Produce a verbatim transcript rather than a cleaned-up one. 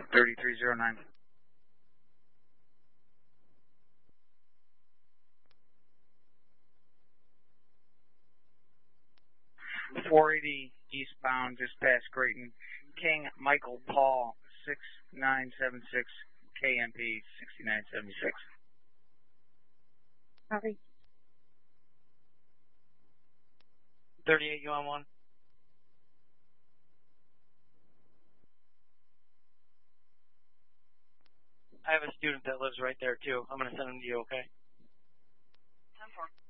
thirty-three zero nine. four eighty eastbound, just past Creighton. King Michael Paul, six nine seven six, K M P sixty-nine seventy-six. Copy. thirty-eight U M one. I have a student that lives right there, too. I'm going to send him to you, okay? ten four.